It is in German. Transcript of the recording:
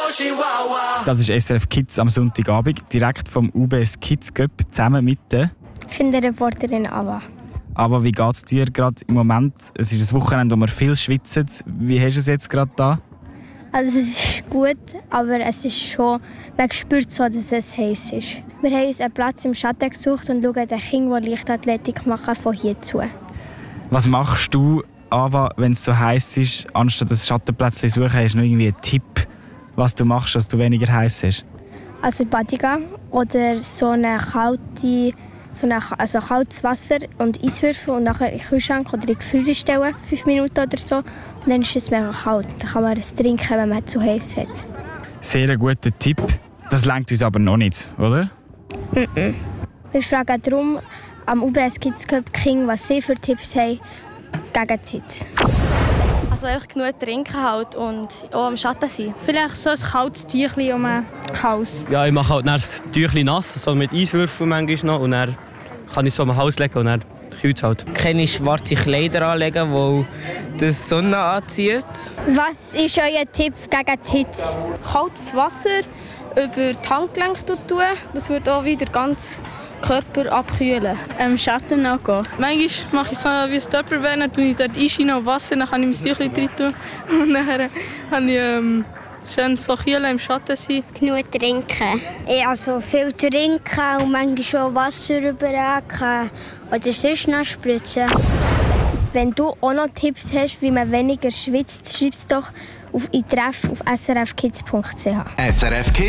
Das ist SRF Kids am Sonntagabend, direkt vom UBS Kids Cup, zusammen mit der Kinderreporterin Ava. Aber wie geht es dir gerade im Moment? Es ist ein Wochenende, wo wir viel schwitzen. Wie hast du es jetzt gerade da? Also es ist gut, aber es ist schon, man spürt so, dass es heiß ist. Wir haben uns einen Platz im Schatten gesucht und schauen den Kindern, die Leichtathletik machen, von hier zu. Was machst du, Ava, wenn es so heiß ist, anstatt das Schattenplätzchen zu suchen? Hast du noch irgendwie einen Tipp, was du machst, dass du weniger heiß ist? Also Badiga oder also kaltes Wasser und Eiswürfel und nachher in den Kühlschrank oder in die Gefriere stellen, 5 Minuten oder so. Und dann ist es mega kalt. Dann kann man es trinken, wenn man zu heiß hat. Sehr ein guter Tipp. Das reicht uns aber noch nicht, oder? Wir fragen darum am UBS Kids Cup King, was sie für Tipps haben gegen die Hitze. Also einfach genug trinken halt und auch am Schatten sein. Vielleicht so ein kaltes Tüchlein um den Hals. Ja, ich mache halt dann das Tüchlein nass, so mit Eiswürfeln manchmal noch. Und dann kann ich so am Hals legen und dann kühlt es halt. Keine schwarze Kleider anlegen, weil das die Sonne anzieht. Was ist euer Tipp gegen die Hitze? Kaltes Wasser über die Handgelenke tun. Das wird auch wieder ganz Körper abkühlen. Im Schatten noch gehen. Manchmal mache ich so wie ein Tupperware, tue ich dort Einschein auf Wasser, dann kann ich mein Tüchlein rein tun. Und dann kann ich schön so kühlen im Schatten sein. Genug trinken. Also viel trinken und manchmal schon Wasser überrücken oder sonst noch spritzen. Wenn du auch noch Tipps hast, wie man weniger schwitzt, schreib es doch in Treff auf srfkids.ch. SRF Kids.